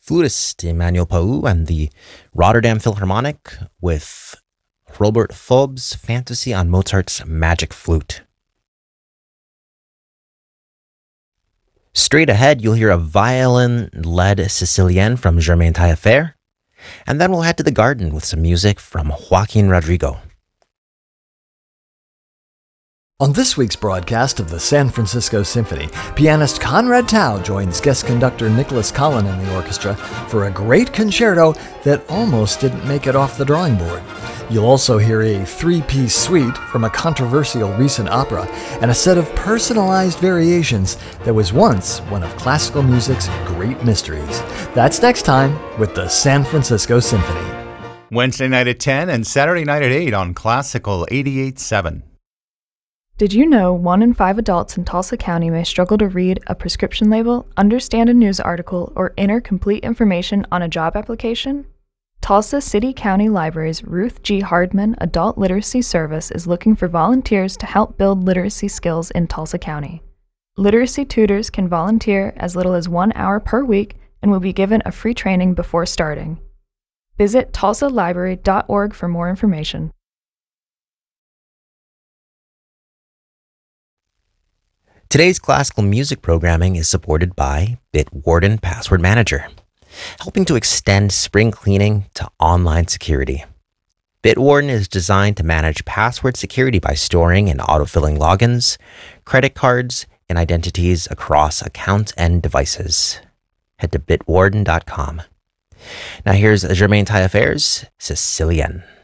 flutist Emmanuel Pau and the Rotterdam Philharmonic with Robert Fulb's Fantasy on Mozart's Magic Flute. Straight ahead, you'll hear a violin-led Sicilienne from Germain Taillefer, and then we'll head to the garden with some music from Joaquin Rodrigo. On this week's broadcast of the San Francisco Symphony, pianist Conrad Tao joins guest conductor Nicholas Collin and the orchestra for a great concerto that almost didn't make it off the drawing board. You'll also hear a three-piece suite from a controversial recent opera and a set of personalized variations that was once one of classical music's great mysteries. That's next time with the San Francisco Symphony. Wednesday night at 10 and Saturday night at 8 on Classical 88.7. Did you know 1 in 5 adults in Tulsa County may struggle to read a prescription label, understand a news article, or enter complete information on a job application? Tulsa City County Library's Ruth G. Hardman Adult Literacy Service is looking for volunteers to help build literacy skills in Tulsa County. Literacy tutors can volunteer as little as 1 hour per week and will be given a free training before starting. Visit tulsalibrary.org for more information. Today's classical music programming is supported by Bitwarden Password Manager, helping to extend spring cleaning to online security. Bitwarden is designed to manage password security by storing and autofilling logins, credit cards, and identities across accounts and devices. Head to bitwarden.com. Now here's Germain Taillefer's Sicilienne.